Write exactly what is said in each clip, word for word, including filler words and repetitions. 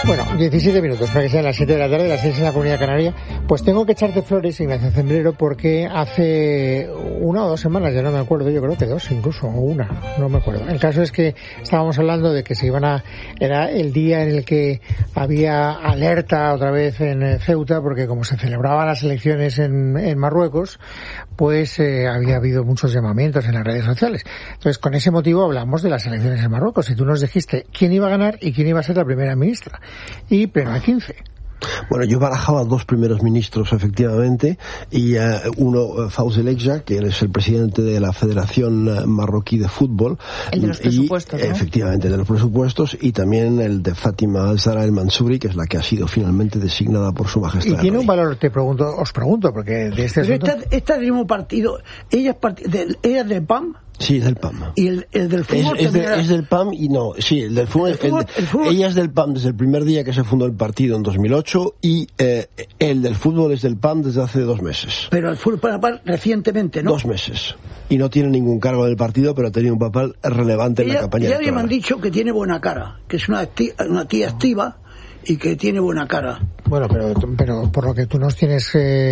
Bueno, diecisiete minutos para que sean las siete de la tarde, las seis en la Comunidad Canaria. Pues tengo que echarte flores, Ignacio Cembrero, porque hace una o dos semanas, ya no me acuerdo, yo creo que dos incluso, o una, no me acuerdo. El caso es que estábamos hablando de que se iban a... Era el día en el que había alerta otra vez en Ceuta, porque como se celebraban las elecciones en, en Marruecos, pues eh, había habido muchos llamamientos en las redes sociales. Entonces, con ese motivo hablamos de las elecciones en Marruecos, y tú nos dijiste quién iba a ganar y quién iba a ser la primera ministra. Y pleno a quince. Bueno, yo barajaba dos primeros ministros, efectivamente, y uh, uno, uh, Fawzi Lekja, que es el presidente de la Federación uh, Marroquí de Fútbol. El de los presupuestos, y, ¿no? Efectivamente, de los presupuestos, y también el de Fátima Al-Zahra El Mansouri, que es la que ha sido finalmente designada por su majestad. Y tiene un valor, te pregunto, os pregunto, porque de este Pero asunto... esta, esta del mismo partido, ella es, part... de, ella es del P A M. Sí, es del P A M. Y el, el del fútbol es, es, de, era... es del P A M y no, sí, el del fútbol, el fútbol, el, el fútbol. Ella es del P A M desde el primer día que se fundó el partido en dos mil ocho, y eh, el del fútbol es del P A M desde hace dos meses. Pero el fútbol para P A M recientemente, ¿no? Dos meses. Y no tiene ningún cargo del partido, pero ha tenido un papel relevante ella, en la campaña ella electoral. me han dicho que tiene buena cara, que es una, acti- una tía activa y que tiene buena cara. Bueno, pero, pero por lo que tú nos tienes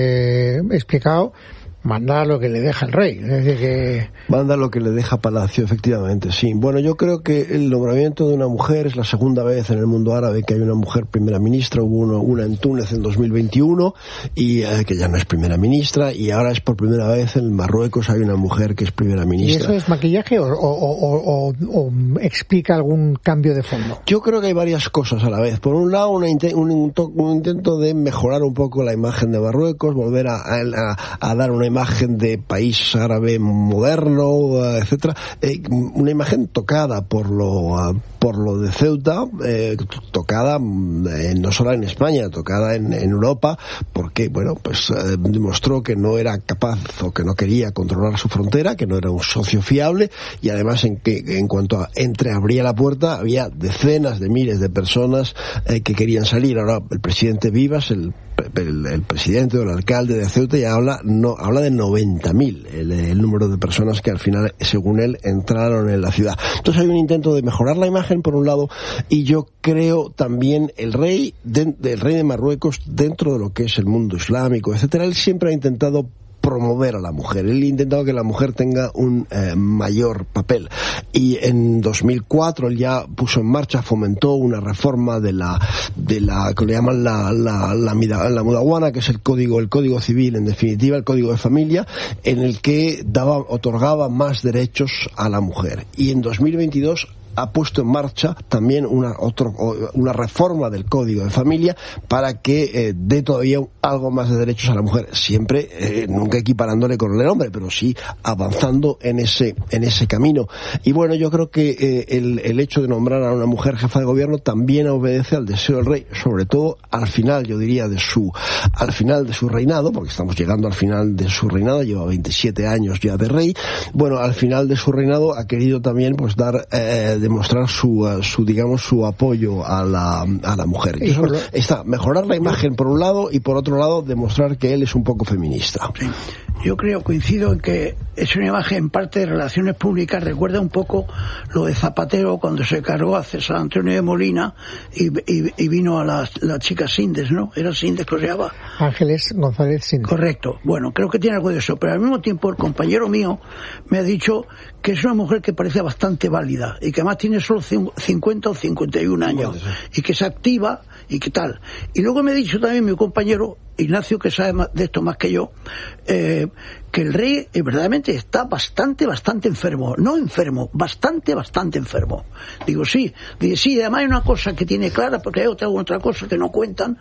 eh, explicado, manda lo que le deja el rey, es decir que... Manda lo que le deja Palacio, efectivamente, sí. Bueno, yo creo que el nombramiento de una mujer es la segunda vez en el mundo árabe que hay una mujer primera ministra. Hubo uno, una en Túnez en dos mil veintiuno, y eh, que ya no es primera ministra, y ahora es por primera vez en Marruecos hay una mujer que es primera ministra. ¿Y eso es maquillaje o, o, o, o, o explica algún cambio de fondo? Yo creo que hay varias cosas a la vez. Por un lado, una inte- un, un, un intento de mejorar un poco la imagen de Marruecos, volver a, a, a dar una imagen de país árabe moderno, etcétera, eh, una imagen tocada por lo uh, por lo de Ceuta, eh, tocada eh, no solo en España, tocada en, en Europa, porque bueno, pues eh, demostró que no era capaz o que no quería controlar su frontera, que no era un socio fiable, y además en que en cuanto a entreabría la puerta había decenas de miles de personas eh, que querían salir. Ahora el presidente Vivas, el El, el presidente o el alcalde de Ceuta ya habla no habla de noventa mil el, el número de personas que al final, según él, entraron en la ciudad. Entonces hay un intento de mejorar la imagen por un lado, y yo creo también el rey de, el rey de Marruecos, dentro de lo que es el mundo islámico, etcétera, él siempre ha intentado promover a la mujer. Él ha intentado que la mujer tenga un eh, mayor papel, y en dos mil cuatro él ya puso en marcha, fomentó una reforma de la de la que le llaman la la la, la, la mudawana, que es el código el código civil, en definitiva el código de familia, en el que daba otorgaba más derechos a la mujer. Y en dos mil veintidós ha puesto en marcha también una otro, una reforma del Código de Familia para que eh, dé todavía algo más de derechos a la mujer, siempre eh, nunca equiparándole con el hombre, pero sí avanzando en ese en ese camino. Y bueno, yo creo que eh, el, el hecho de nombrar a una mujer jefa de gobierno también obedece al deseo del rey, sobre todo al final, yo diría, de su al final de su reinado, porque estamos llegando al final de su reinado, lleva veintisiete años ya de rey. Bueno, al final de su reinado ha querido también pues dar eh, demostrar su, uh, su digamos su apoyo a la a la mujer. Entonces, bueno, está mejorar la imagen por un lado, y por otro lado demostrar que él es un poco feminista. Sí. Yo creo, coincido en que es una imagen en parte de relaciones públicas, recuerda un poco lo de Zapatero cuando se cargó a César Antonio de Molina y, y, y vino a la, la chica Sindes, ¿no? Era Sindes que se llamaba. Ángeles González Sindes. Correcto. Bueno, creo que tiene algo de eso, pero al mismo tiempo el compañero mío me ha dicho que es una mujer que parece bastante válida y que además tiene solo cincuenta o cincuenta y un años y que se activa y que tal. Y luego me ha dicho también mi compañero Ignacio, que sabe más de esto más que yo, eh, que el rey eh, verdaderamente está bastante, bastante enfermo. No enfermo, bastante, bastante enfermo. Digo, sí. Dice, sí, además hay una cosa que tiene clara, porque hay otra, otra cosa que no cuentan.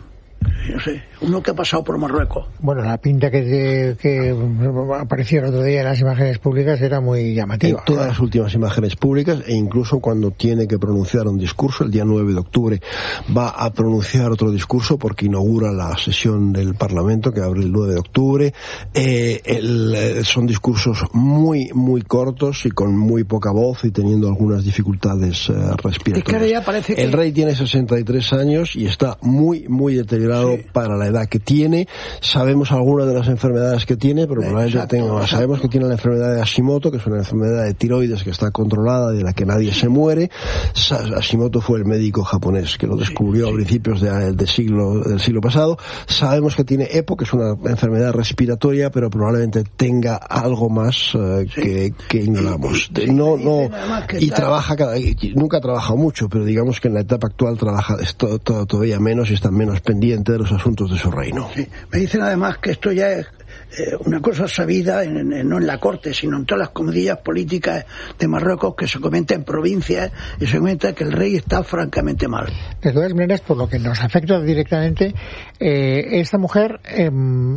No sé, uno que ha pasado por Marruecos. Bueno, la pinta que, que apareció el otro día en las imágenes públicas era muy llamativa. En todas las últimas imágenes públicas, e incluso cuando tiene que pronunciar un discurso, el día nueve de octubre va a pronunciar otro discurso porque inaugura la sesión del Parlamento que abre el nueve de octubre. Eh, el, son discursos muy, muy cortos y con muy poca voz y teniendo algunas dificultades eh, respiratorias. Es que ya parece que... El rey tiene sesenta y tres años y está muy, muy deteriorado preparado sí. para la edad que tiene. Sabemos algunas de las enfermedades que tiene, pero probablemente tenga más. Sabemos que tiene la enfermedad de Hashimoto, que es una enfermedad de tiroides que está controlada, de la que nadie se muere. Hashimoto fue el médico japonés que lo descubrió sí, sí. a principios de, de siglo, del siglo pasado. Sabemos que tiene EPO, que es una enfermedad respiratoria, pero probablemente tenga algo más uh, sí. que, que ignoramos. Sí, no, no, y está... trabaja cada, nunca ha trabajado mucho, pero digamos que en la etapa actual trabaja esto, todo, todavía menos y está menos pendiente de los asuntos de su reino. Sí. Me dicen además que esto ya es eh, una cosa sabida, en, en, no en la corte, sino en todas las comodillas políticas de Marruecos, que se comenta en provincias y se comenta que el rey está francamente mal. De todas maneras, por lo que nos afecta directamente, eh, esta mujer eh,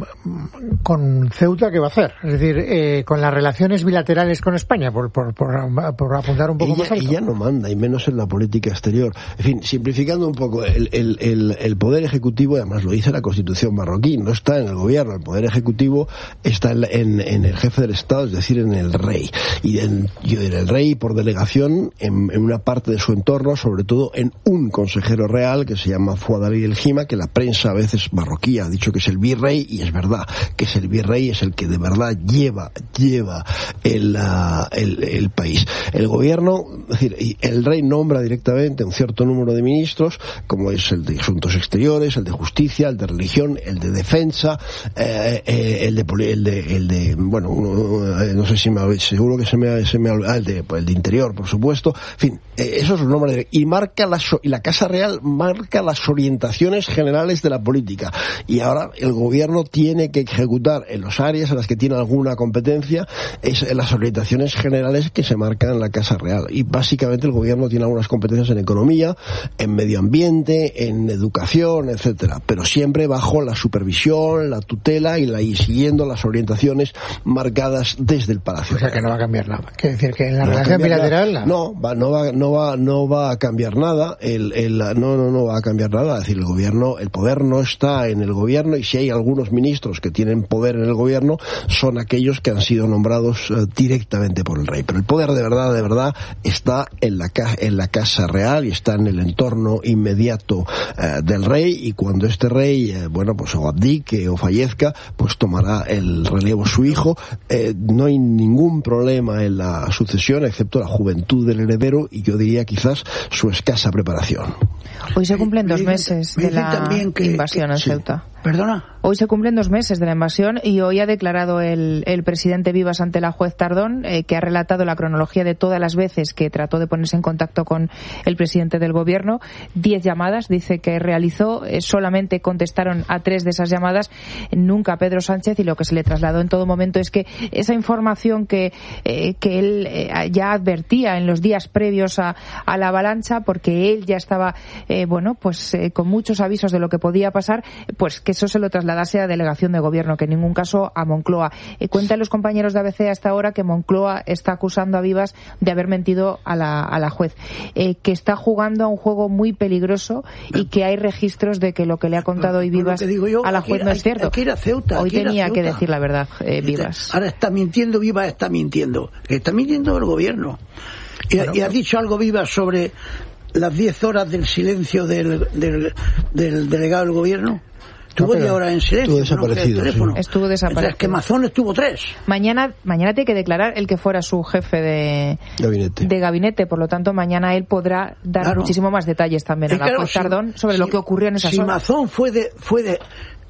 con Ceuta, ¿qué va a hacer? Es decir, eh, con las relaciones bilaterales con España, por, por, por, por apuntar un poco ella, más alto. Ella no manda, y menos en la política exterior. En fin, simplificando un poco, el, el, el, el poder ejecutivo, además lo dice la Constitución marroquí, no está en el gobierno, el poder ejecutivo está en, en, en el jefe del Estado, es decir, en el rey. Y en, yo diré, el rey por delegación en, en una parte de su entorno, sobre todo en un consejero real que se llama Fuad Ali El Jima, que la prensa a veces marroquí ha dicho que es el virrey, y es verdad que es el virrey, es el que de verdad lleva lleva el, uh, el, el país. El gobierno, es decir, el rey nombra directamente un cierto número de ministros, como es el de Asuntos Exteriores, el de Justicia, el de Religión, el de Defensa, eh, eh, el, de, el de el de bueno, no sé si me seguro que se me, se me ah, el de el de Interior, por supuesto. En fin, eh, esos son los nombres de, y marca la y la Casa Real marca las orientaciones generales de la política. Y ahora el gobierno tiene que ejecutar en las áreas en las que tiene alguna competencia es en las orientaciones generales que se marcan en la Casa Real. Y básicamente el gobierno tiene algunas competencias en economía, en medio ambiente, en educación, etcétera, pero siempre bajo la supervisión, la tutela y, la, y siguiendo las orientaciones marcadas desde el Palacio. O sea que no va a cambiar nada. Quiere decir que en la no relación bilateral nada. no va, no va, no va, no va a cambiar nada. El, el, no, no, no va a cambiar nada. Es decir, el gobierno, el poder no está en el gobierno, y si hay algunos ministros que tienen poder en el gobierno, son aquellos que han sido nombrados uh, directamente por el rey. Pero el poder de verdad, de verdad, está en la, en la Casa Real y está en el entorno inmediato uh, del rey, y cuando este rey, uh, bueno, pues o abdique o fallezca, pues tomará el relevo su hijo. Eh, no hay ningún problema en la sucesión, excepto la juventud del heredero y yo diría quizás su escasa preparación. Hoy se cumplen dos meses de la invasión en Ceuta. ¿Perdona? Hoy se cumplen dos meses de la invasión y hoy ha declarado el, el presidente Vivas ante la juez Tardón, eh, que ha relatado la cronología de todas las veces que trató de ponerse en contacto con el presidente del gobierno. Diez llamadas, dice que realizó, eh, solamente contestaron a tres de esas llamadas, nunca a Pedro Sánchez, y lo que se le trasladó en todo momento es que esa información que, eh, que él eh, ya advertía en los días previos a, a la avalancha, porque él ya estaba, eh, bueno, pues eh, con muchos avisos de lo que podía pasar, pues que eso se lo trasladase a delegación de gobierno, que en ningún caso a Moncloa. Eh, cuentan los compañeros de A B C hasta ahora que Moncloa está acusando a Vivas de haber mentido a la, a la juez, eh, que está jugando a un juego muy peligroso y que hay registros de que lo que le ha contado hoy Vivas yo, a la juez no es cierto. Hay que ir a Ceuta, hoy tenía Ceuta. que decir la verdad, eh, Vivas. Ahora está mintiendo, Vivas está mintiendo. Está mintiendo el gobierno. Y, bueno, y ha dicho algo Vivas sobre las diez horas del silencio del, del, del delegado del gobierno. Estuvo diez horas en silencio. Estuvo desaparecido. ¿no? Sí. Estuvo desaparecido. Es que Mazón estuvo tres. Mañana, mañana tiene que declarar el que fuera su jefe de gabinete. de gabinete. Por lo tanto, mañana él podrá dar claro. muchísimo más detalles también es a la claro, juez si, Tardón sobre si, lo que ocurrió en esas si horas. Si Mazón fue, de, fue de,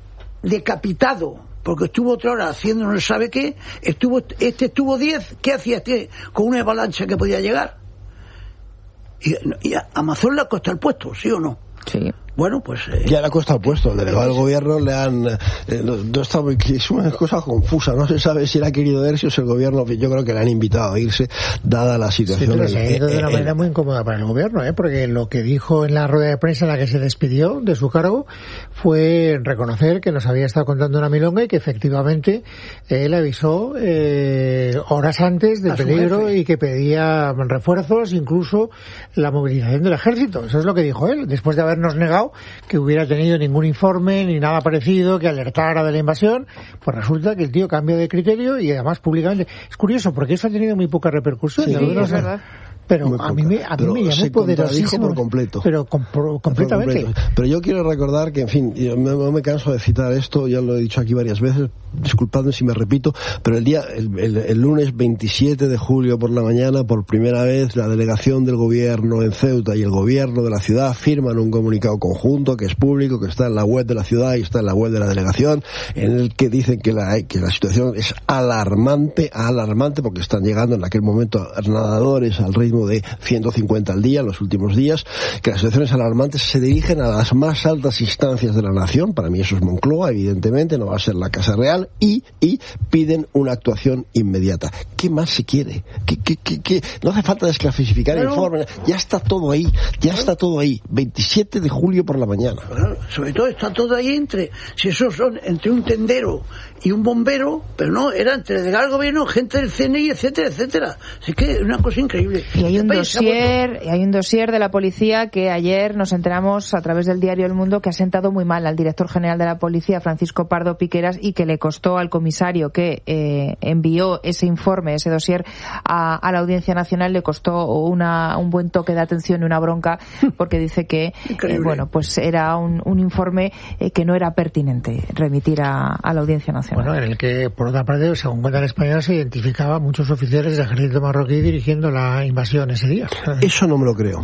decapitado porque estuvo otra hora haciendo no sabe qué, estuvo este estuvo diez, ¿qué hacía este con una avalancha que podía llegar? Y, y a, a Mazón le ha costado el puesto, ¿sí o no? Sí. Bueno, pues... Eh, ya le ha costado el puesto, el delegado del gobierno le han... Eh, no, no está, es una cosa confusa, no se sabe si él ha querido irse o si el gobierno, yo creo que le han invitado a irse, dada la situación. Sí, pero se ha ido de una manera muy incómoda para el gobierno, ¿eh? Porque lo que dijo en la rueda de prensa en la que se despidió de su cargo fue reconocer que nos había estado contando una milonga y que efectivamente él avisó eh, horas antes del peligro y que pedía refuerzos, incluso la movilización del ejército. Eso es lo que dijo él, después de habernos negado que hubiera tenido ningún informe ni nada parecido que alertara de la invasión. Pues resulta que el tío cambia de criterio y además públicamente. Es curioso porque eso ha tenido muy poca repercusión. Sí, sí, es verdad. Pero muy a mí me, a mí me llamó poderosísimo. por completo. Pero com, por, completamente. Por completo. Pero yo quiero recordar que, en fin, yo no me, me canso de citar esto, ya lo he dicho aquí varias veces, disculpadme si me repito, pero el día, el, el, el lunes veintisiete de julio por la mañana, por primera vez, la delegación del gobierno en Ceuta y el gobierno de la ciudad firman un comunicado conjunto que es público, que está en la web de la ciudad y está en la web de la delegación, en el que dicen que la, que la situación es alarmante, alarmante, porque están llegando en aquel momento nadadores al ritmo de ciento cincuenta al día en los últimos días, que las situaciones alarmantes se dirigen a las más altas instancias de la nación, para mí eso es Moncloa, evidentemente, no va a ser la Casa Real, y, y piden una actuación inmediata. ¿Qué más se quiere? ¿Qué, qué, qué, qué? No hace falta desclasificar el informe, ya está todo ahí, ya está todo ahí, veintisiete de julio por la mañana. Claro, sobre todo está todo ahí entre, si esos son entre un tendero y un bombero, pero no, era entre el gobierno, gente del C N I, etcétera, etcétera. Así que es una cosa increíble. Y hay un dossier, y hay un dossier de la policía que ayer nos enteramos a través del diario El Mundo que ha sentado muy mal al director general de la policía, Francisco Pardo Piqueras, y que le costó al comisario que eh, envió ese informe, ese dossier a, a la Audiencia Nacional, le costó una, un buen toque de atención y una bronca, porque dice que eh, bueno, pues era un, un informe eh, que no era pertinente remitir a, a la Audiencia Nacional. Bueno, en el que, por otra parte, según cuenta el español, se identificaba a muchos oficiales del ejército marroquí dirigiendo la invasión ese día. Eso no me lo creo.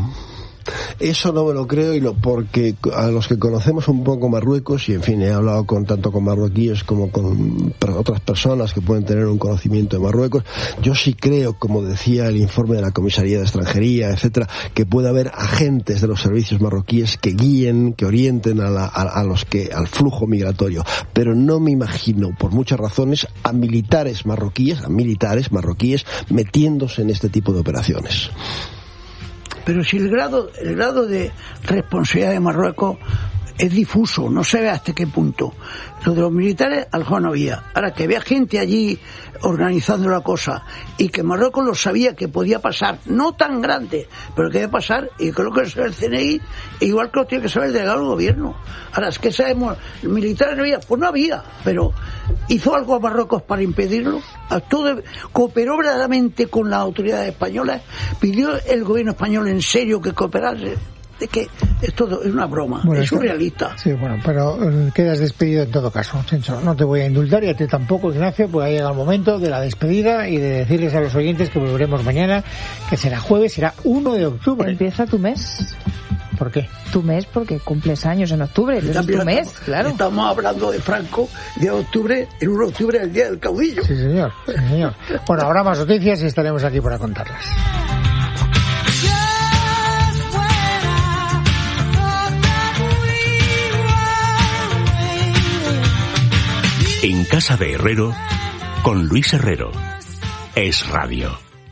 Eso no me lo creo, y lo porque a los que conocemos un poco Marruecos, y en fin, he hablado con tanto con marroquíes como con otras personas que pueden tener un conocimiento de Marruecos, yo sí creo, como decía el informe de la Comisaría de Extranjería, etcétera, que puede haber agentes de los servicios marroquíes que guíen, que orienten a, la, a, a los que al flujo migratorio, pero no me imagino, por muchas razones, a militares marroquíes, a militares marroquíes metiéndose en este tipo de operaciones. Pero si el grado, el grado de responsabilidad de Marruecos es difuso, no se ve hasta qué punto. Lo de los militares, a lo mejor no había. Ahora, que había gente allí organizando la cosa y que Marruecos lo sabía que podía pasar, no tan grande, pero que debe pasar, y creo que eso es el C N I, igual que lo tiene que saber el delegado del gobierno. Ahora, es que sabemos, militares no había, pues no había, pero ¿hizo algo a Marruecos para impedirlo? Actuó de, cooperó verdaderamente con las autoridades españolas, pidió el gobierno español en serio que cooperase. Es que es todo, es una broma, bueno, es surrealista. Sí, bueno, pero eh, quedas despedido en todo caso, Chencho. No te voy a indultar, y a ti tampoco, Ignacio, pues ha llegado el momento de la despedida y de decirles a los oyentes que volveremos mañana, que será jueves, será uno de octubre. Empieza tu mes. ¿Por qué? Tu mes, porque cumples años en octubre, es tu mes, estamos, claro. Estamos hablando de Franco, día de octubre, el uno de octubre es el día del caudillo. Sí, señor, sí, señor. Bueno, habrá más noticias y estaremos aquí para contarlas. En Casa de Herrero, con Luis Herrero. Es Radio.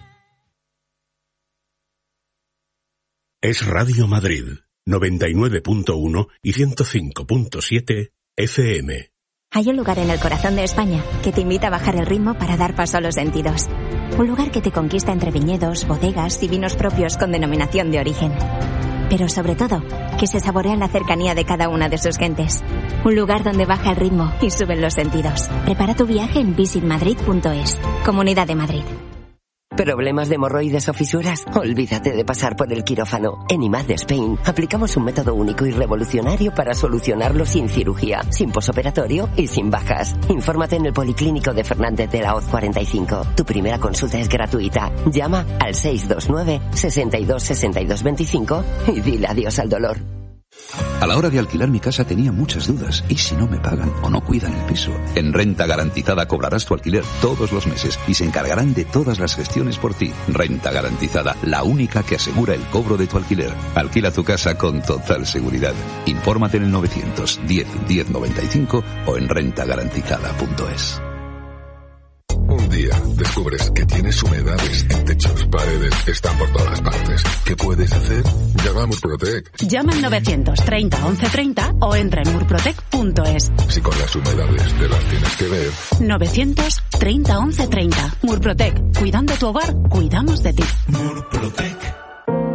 Es Radio Madrid, noventa y nueve punto uno y ciento cinco punto siete F M. Hay un lugar en el corazón de España que te invita a bajar el ritmo para dar paso a los sentidos. Un lugar que te conquista entre viñedos, bodegas y vinos propios con denominación de origen. Pero sobre todo, que se saborea la cercanía de cada una de sus gentes. Un lugar donde baja el ritmo y suben los sentidos. Prepara tu viaje en visit madrid punto es. Comunidad de Madrid. ¿Problemas de hemorroides o fisuras? Olvídate de pasar por el quirófano. En I M A D Spain aplicamos un método único y revolucionario para solucionarlo sin cirugía, sin posoperatorio y sin bajas. Infórmate en el Policlínico de Fernández de la Hoz cuarenta y cinco. Tu primera consulta es gratuita. Llama al seis dos nueve, sesenta y dos, sesenta y dos veinticinco y dile adiós al dolor. A la hora de alquilar mi casa tenía muchas dudas. ¿Y si no me pagan o no cuidan el piso? En Renta Garantizada cobrarás tu alquiler todos los meses y se encargarán de todas las gestiones por ti. Renta Garantizada, la única que asegura el cobro de tu alquiler. Alquila tu casa con total seguridad. Infórmate en el novecientos diez, diez noventa y cinco o en renta garantizada punto es. Un día descubres que tienes humedades en techos, paredes, están por todas partes. ¿Qué puedes hacer? Llama a Murprotec. Llama al novecientos treinta, once treinta o entra en murprotec punto es. Si con las humedades te las tienes que ver. novecientos treinta, once treinta. Murprotec. Cuidando tu hogar, cuidamos de ti. Murprotec.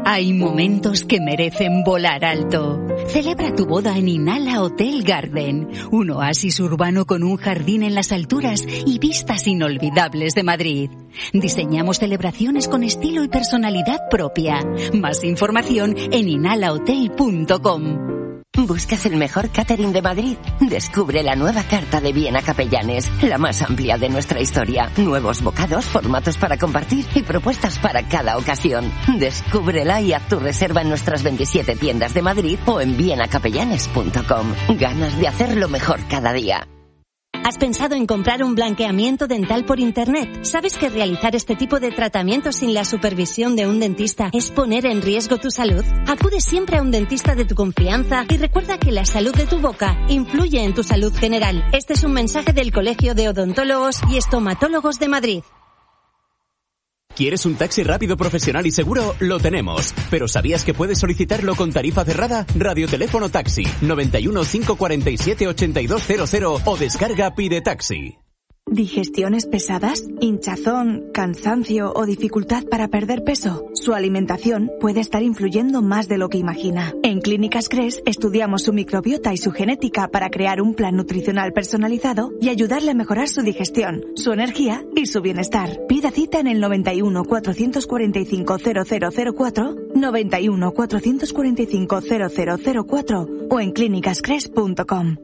Hay momentos que merecen volar alto. Celebra tu boda en Inala Hotel Garden, un oasis urbano con un jardín en las alturas y vistas inolvidables de Madrid. Diseñamos celebraciones con estilo y personalidad propia. Más información en inala hotel punto com. ¿Buscas el mejor catering de Madrid? Descubre la nueva carta de Viena Capellanes, la más amplia de nuestra historia. Nuevos bocados, formatos para compartir y propuestas para cada ocasión. Descúbrela y haz tu reserva en nuestras veintisiete tiendas de Madrid o en viena capellanes punto com. Ganas de hacerlo mejor cada día. ¿Has pensado en comprar un blanqueamiento dental por internet? ¿Sabes que realizar este tipo de tratamientos sin la supervisión de un dentista es poner en riesgo tu salud? Acude siempre a un dentista de tu confianza y recuerda que la salud de tu boca influye en tu salud general. Este es un mensaje del Colegio de Odontólogos y Estomatólogos de Madrid. ¿Quieres un taxi rápido, profesional y seguro? Lo tenemos. ¿Pero sabías que puedes solicitarlo con tarifa cerrada? Radioteléfono Taxi noventa y uno, cinco cuarenta y siete, ochenta y dos cero cero o descarga Pide Taxi. ¿Digestiones pesadas? ¿Hinchazón? ¿Cansancio o dificultad para perder peso? Su alimentación puede estar influyendo más de lo que imagina. En Clínicas Cres estudiamos su microbiota y su genética para crear un plan nutricional personalizado y ayudarle a mejorar su digestión, su energía y su bienestar. Pida cita en el noventa y uno, cuatrocientos cuarenta y cinco, cero cero cero cuatro, noventa y uno, cuatrocientos cuarenta y cinco, cero cero cero cuatro o en clínicas cres punto com.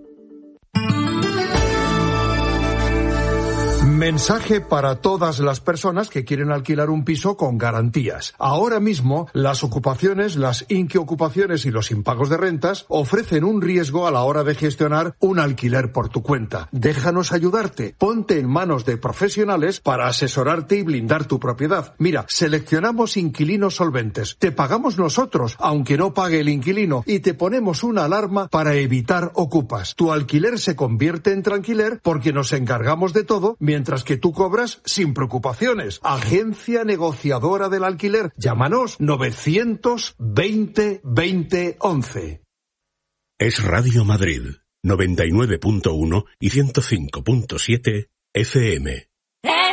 Mensaje para todas las personas que quieren alquilar un piso con garantías. Ahora mismo, las ocupaciones, las inquiocupaciones y los impagos de rentas ofrecen un riesgo a la hora de gestionar un alquiler por tu cuenta. Déjanos ayudarte. Ponte en manos de profesionales para asesorarte y blindar tu propiedad. Mira, seleccionamos inquilinos solventes. Te pagamos nosotros, aunque no pague el inquilino, y te ponemos una alarma para evitar ocupas. Tu alquiler se convierte en tranquiler porque nos encargamos de todo mientras que tú cobras sin preocupaciones. Agencia negociadora del alquiler. Llámanos novecientos veinte veinte once. Es Radio Madrid, noventa y nueve punto uno y ciento cinco punto siete F M.